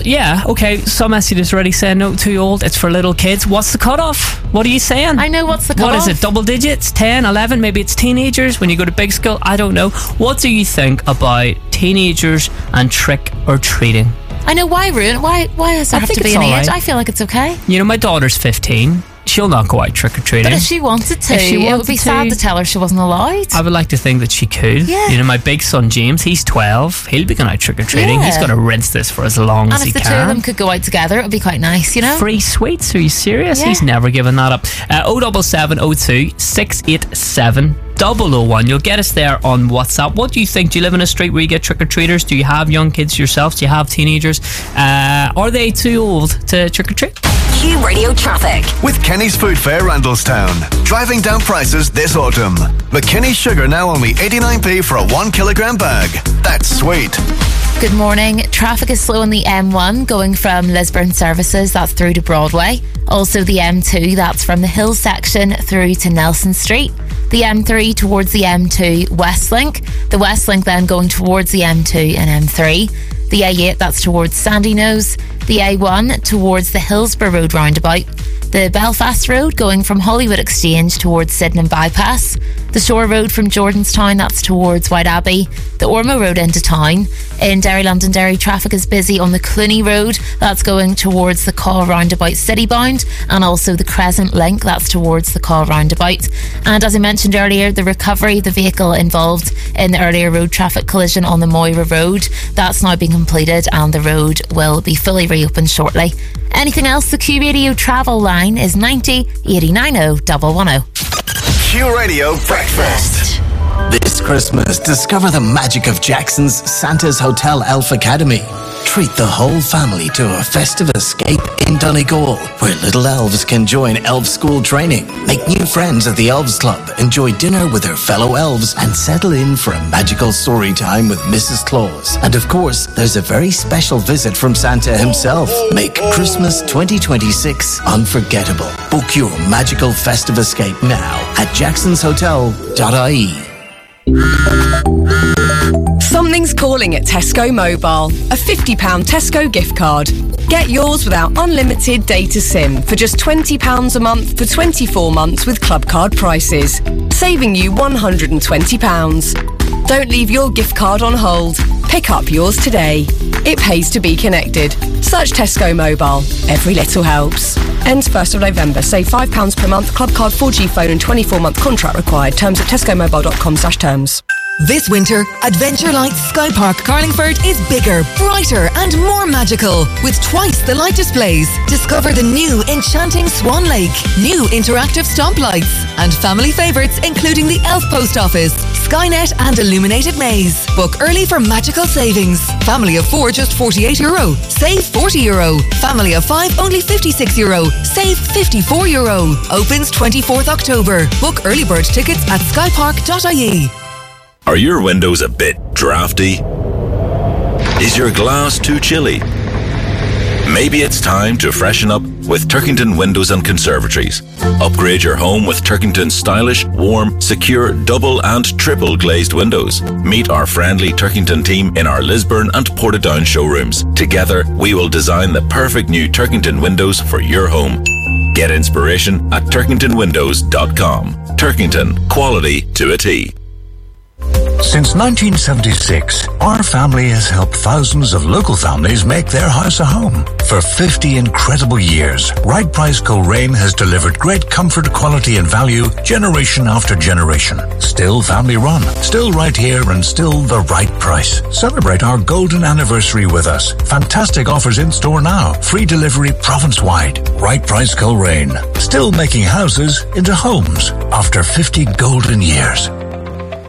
yeah, okay, some messages already saying no, too old, it's for little kids. What's the cutoff? What are you saying? I know, what's the cutoff? What is it, double digits? 10, 11, maybe it's teenagers when you go to big school? I don't know. What do you think about teenagers and trick-or-treating? I know, why ruin it? Why does there have to be an age? Right. I feel like it's okay. You know, my daughter's 15. She'll not go out trick-or-treating. But if she wanted to, it would be sad to tell her she wasn't allowed. I would like to think that she could. Yeah. You know, my big son James, he's 12. He'll be going out trick-or-treating. Yeah. He's going to rinse this for as long as he can. And if the two of them could go out together, it would be quite nice, you know? Free sweets? Are you serious? Yeah. He's never given that up. 07702 687 001. You'll get us there on WhatsApp. What do you think? Do you live in a street where you get trick-or-treaters? Do you have young kids yourself? Do you have teenagers? Are they too old to trick-or-treat? Q Radio Traffic. With Kenny's Food Fair, Randallstown. Driving down prices this autumn. McKinney's sugar now only 89p for a 1 kilogram bag. That's sweet. Good morning. Traffic is slow on the M1 going from Lisburn Services, that's through to Broadway. Also the M2, that's from the Hill section through to Nelson Street. The M3 towards the M2 Westlink. The Westlink then going towards the M2 and M3. The A8, that's towards Sandyknowes. The A1 towards the Hillsborough Road roundabout. The Belfast Road going from Hollywood Exchange towards Sydenham Bypass. The Shore Road from Jordanstown, that's towards White Abbey. The Ormo Road into town. In Derry Londonderry, traffic is busy on the Cluny Road. That's going towards the Caw roundabout citybound. And also the Crescent Link, that's towards the Caw roundabout. And as I mentioned earlier, the recovery, the vehicle involved in the earlier road traffic collision on the Moira Road, that's now been completed and the road will be fully reopened shortly. Anything else? The Q Radio travel line is 90 89 110. Q Radio Breakfast. This Christmas, discover the magic of Jackson's Santa's Hotel Elf Academy. Treat the whole family to a festive escape in Donegal, where little elves can join elf school training, make new friends at the Elves Club, enjoy dinner with their fellow elves, and settle in for a magical story time with Mrs. Claus. And of course, there's a very special visit from Santa himself. Make Christmas 2026 unforgettable. Book your magical festive escape now at jacksonshotel.ie. Something's calling at Tesco Mobile. A £50 Tesco gift card. Get yours without unlimited data SIM for just £20 a month for 24 months with club card prices, saving you £120. Don't leave your gift card on hold. Pick up yours today. It pays to be connected. Search Tesco Mobile. Every little helps. Ends 1st of November. Save £5 per month. Club card 4G phone and 24-month contract required. Terms at tescomobile.com/terms. This winter, Adventure Lights Sky Park Carlingford is bigger, brighter and more magical with twice the light displays. Discover the new enchanting Swan Lake, new interactive stoplights and family favourites including the Elf Post Office, Skynet and Illuminated Maze. Book early for magical savings. Family of 4 just €48. Save €40. Family of 5 only €56. Save €54. Opens 24th October. Book early bird tickets at skypark.ie. Are your windows a bit drafty? Is your glass too chilly? Maybe it's time to freshen up with Turkington Windows and Conservatories. Upgrade your home with Turkington's stylish, warm, secure, double and triple glazed windows. Meet our friendly Turkington team in our Lisburn and Portadown showrooms. Together, we will design the perfect new Turkington windows for your home. Get inspiration at turkingtonwindows.com. Turkington, quality to a T. Since 1976, our family has helped thousands of local families make their house a home. For 50 incredible years, Right Price Coleraine has delivered great comfort, quality and value generation after generation. Still family run, still right here and still the right price. Celebrate our golden anniversary with us. Fantastic offers in store now. Free delivery province-wide. Right Price Coleraine. Still making houses into homes after 50 golden years.